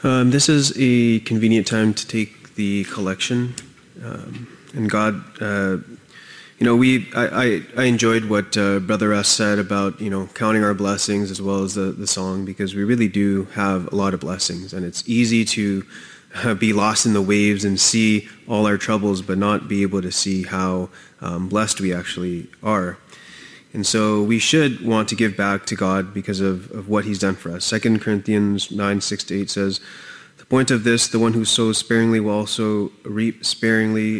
This is a convenient time to take the collection. And God, I enjoyed what Brother Russ said about, counting our blessings as well as the song, because we really do have a lot of blessings. And it's easy to be lost in the waves and see all our troubles, but not be able to see how blessed we actually are. And so we should want to give back to God because of what he's done for us. 2 Corinthians 9:6-8 says, "The point of this, the one who sows sparingly will also reap sparingly.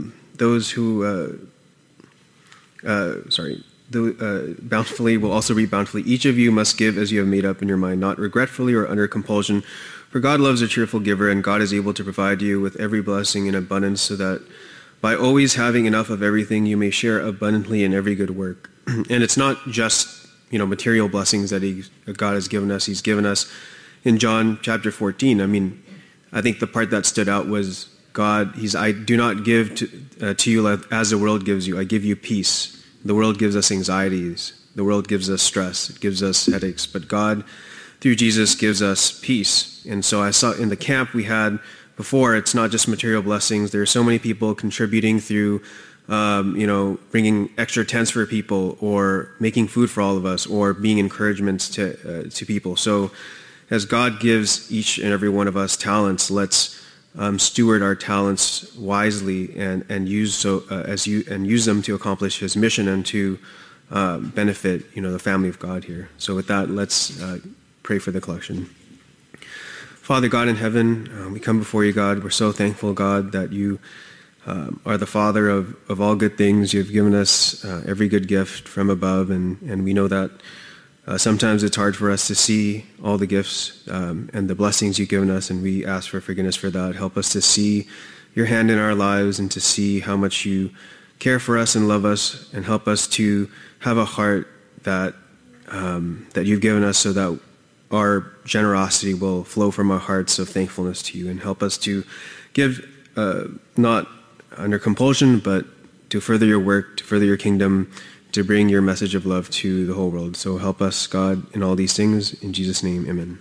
Bountifully will also reap bountifully. Each of you must give as you have made up in your mind, not regretfully or under compulsion. For God loves a cheerful giver, and God is able to provide you with every blessing in abundance, so that by always having enough of everything, you may share abundantly in every good work." And it's not just, material blessings that God has given us. He's given us in John chapter 14. I think the part that stood out was I do not give to you as the world gives you. I give you peace. The world gives us anxieties. The world gives us stress. It gives us headaches. But God, through Jesus, gives us peace. And so I saw in the camp we had before, it's not just material blessings. There are so many people contributing through bringing extra tents for people, or making food for all of us, or being encouragements to people. So as God gives each and every one of us talents, let's steward our talents wisely and use them to accomplish his mission and to benefit the family of God here. So with that, let's pray for the collection. Father God in heaven, we come before you, God. We're so thankful, God, that you are the Father of all good things. You've given us every good gift from above, and we know that sometimes it's hard for us to see all the gifts and the blessings you've given us, and we ask for forgiveness for that. Help us to see your hand in our lives and to see how much you care for us and love us, and help us to have a heart that you've given us, so that our generosity will flow from our hearts of thankfulness to you, and help us to give not under compulsion, but to further your work, to further your kingdom, to bring your message of love to the whole world. So help us, God, in all these things. In Jesus' name, amen.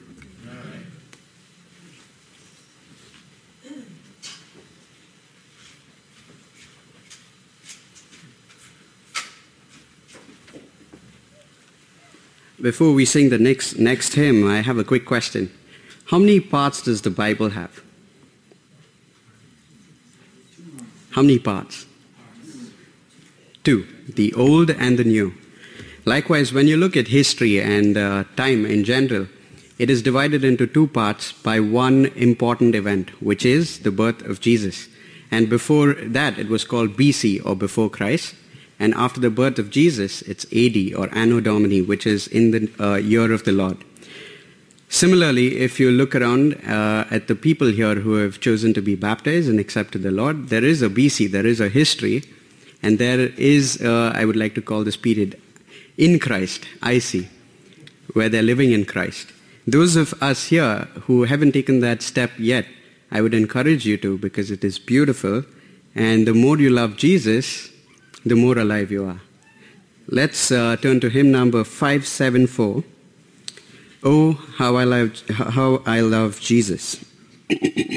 Before we sing the next hymn, I have a quick question. How many parts does the Bible have? How many parts? 2, the Old and the New. Likewise, when you look at history and time in general, it is divided into 2 parts by one important event, which is the birth of Jesus. And before that, it was called BC, or before Christ. And after the birth of Jesus, it's AD, or Anno Domini, which is in the year of the Lord. Similarly, if you look around at the people here who have chosen to be baptized and accepted the Lord, there is a BC, there is a history, and there is, I would like to call this period, in Christ, IC, where they're living in Christ. Those of us here who haven't taken that step yet, I would encourage you to, because it is beautiful, and the more you love Jesus, the more alive you are. Let's turn to hymn number 574. Oh, how I love Jesus.